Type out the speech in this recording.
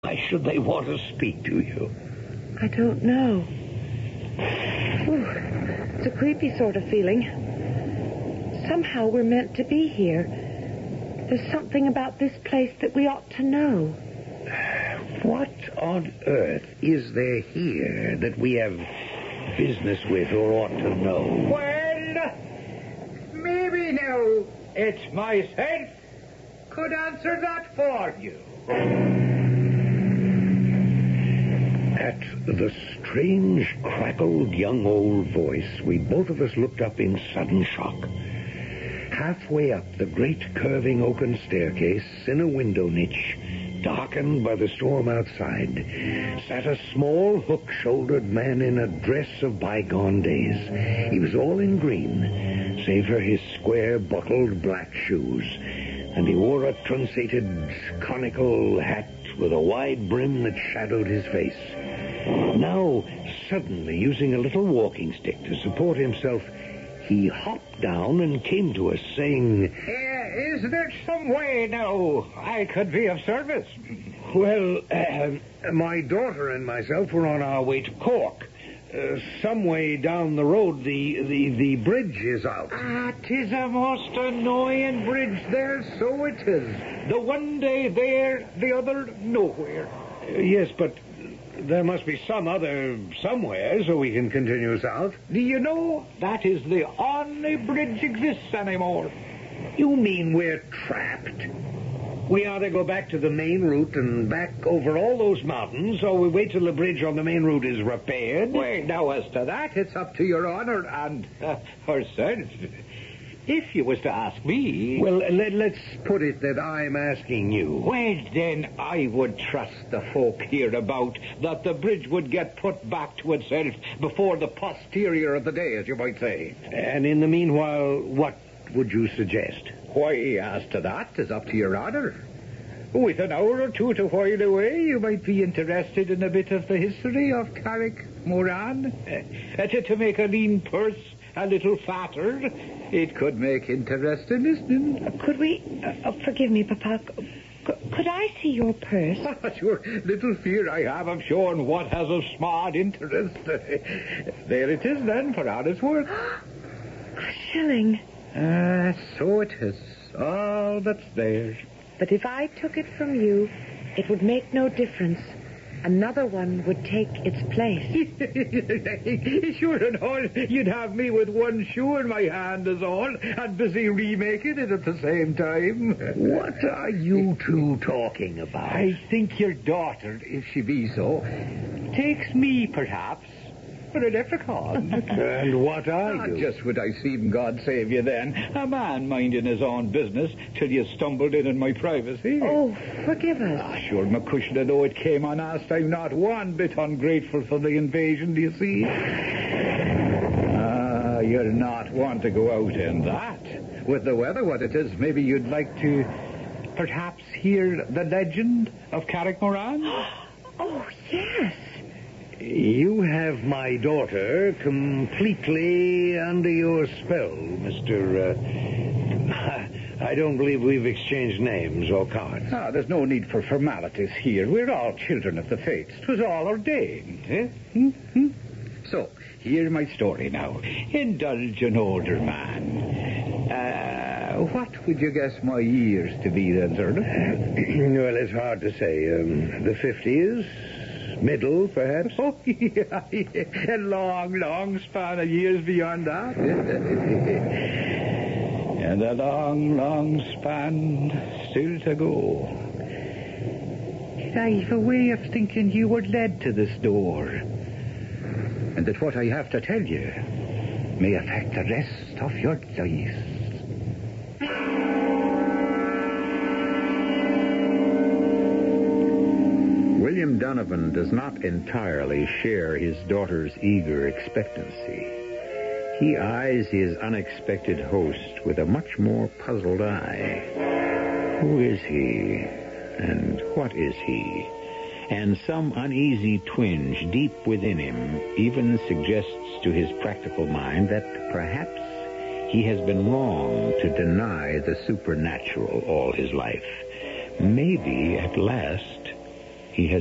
Why should they want to speak to you? I don't know. Ooh, it's a creepy sort of feeling. Somehow we're meant to be here. There's something about this place that we ought to know. What on earth is there here that we have business with or ought to know? Well, maybe now it's myself could answer that for you. At the strange, crackled young old voice, we both of us looked up in sudden shock. Halfway up the great curving oaken staircase, in a window niche, darkened by the storm outside, sat a small, hook-shouldered man in a dress of bygone days. He was all in green, save for his square, buckled black shoes, and he wore a truncated, conical hat with a wide brim that shadowed his face. Now, suddenly, using a little walking stick to support himself, he hopped down and came to us, saying, Is there some way now I could be of service? Well, my daughter and myself were on our way to Cork. Some way down the road, the bridge is out. Ah, 'tis a most annoying bridge there, so it is. The one day there, the other nowhere. Yes, but there must be some other somewhere so we can continue south. Do you know, that is the only bridge exists anymore. You mean we're trapped? We either go back to the main route and back over all those mountains, or we wait till the bridge on the main route is repaired. Well, now, as to that, it's up to your honor and herself. If you was to ask me... Well, let's put it that I'm asking you. Well, then, I would trust the folk hereabout that the bridge would get put back to itself before the posterior of the day, as you might say. And in the meanwhile, what would you suggest? Why, as to that, 'tis up to your honor. With an hour or two to while away, you might be interested in a bit of the history of Carrickmorran. To make a lean purse a little fatter, it could make interesting listening. Could we... forgive me, Papa. Could I see your purse? Sure, little fear I have of showing what has of smart interest. There it is, then, for honest work. A shilling. So it is. All that's there. But if I took it from you, it would make no difference. Another one would take its place. Sure and all, you'd have me with one shoe in my hand is all, and busy remaking it at the same time. What are you two talking about? I think your daughter, if she be so, takes me, perhaps, for a leprechaun. And what are you? Just what I seen, God save you then. A man minding his own business till you stumbled in my privacy. Oh, forgive us. Sure, McCushion, though it came unasked, I'm not one bit ungrateful for the invasion, do you see? You're not one to go out in that. With the weather what it is, maybe you'd like to perhaps hear the legend of Carrickmorran? Oh, yes. You have my daughter completely under your spell, Mr. I don't believe we've exchanged names or cards. There's no need for formalities here. We're all children of the fates. 'Twas all ordained, eh? So, hear my story now. Indulge an older man. What would you guess my years to be then, sir? Well, it's hard to say. The 50s? Middle, perhaps? Oh, yeah. A long, long span of years beyond that. And a long, long span still to go. I've a way of thinking you were led to this door. And that what I have to tell you may affect the rest of your life. William Donovan does not entirely share his daughter's eager expectancy. He eyes his unexpected host with a much more puzzled eye. Who is he? And what is he? And some uneasy twinge deep within him even suggests to his practical mind that perhaps he has been wrong to deny the supernatural all his life. Maybe, at last,